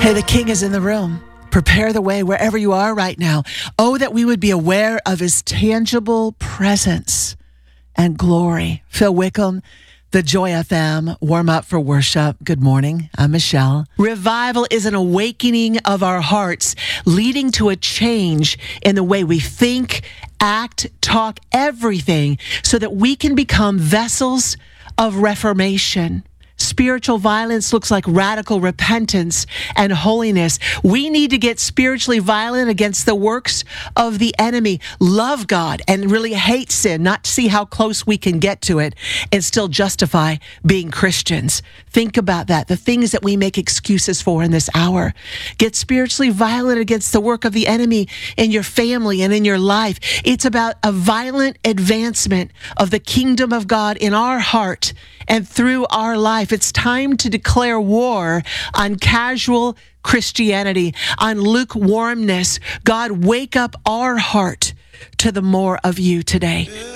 Hey, the King is in the room. Prepare the way wherever you are right now. Oh, that we would be aware of his tangible presence and glory. Phil Wickham, the Joy FM, warm up for worship. Good morning. I'm Michelle. Revival is an awakening of our hearts, leading to a change in the way we think, act, talk, everything, so that we can become vessels of reformation. Spiritual violence looks like radical repentance and holiness. We need to get spiritually violent against the works of the enemy. Love God and really hate sin, not see how close we can get to it and still justify being Christians. Think about that, the things that we make excuses for in this hour. Get spiritually violent against the work of the enemy in your family and in your life. It's about a violent advancement of the kingdom of God in our heart and through our life. It's time to declare war on casual Christianity, on lukewarmness. God, wake up our heart to the more of you today.